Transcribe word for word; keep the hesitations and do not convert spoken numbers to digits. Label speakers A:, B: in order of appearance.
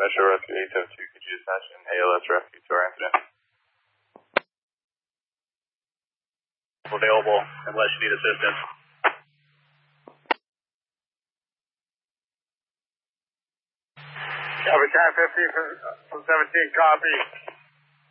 A: Metro Rescue eight seven two, could you dispatch an A L S rescue to our incident? Available unless you need assistance.
B: Copy, ten fifteen from seventeen, copy.